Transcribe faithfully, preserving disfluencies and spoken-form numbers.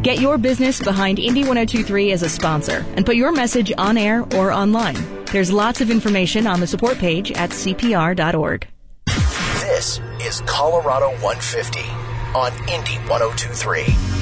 Get your business behind Indy ten twenty-three as a sponsor and put your message on air or online. There's lots of information on the support page at C P R dot org. This is Colorado one fifty on Indy ten twenty-three.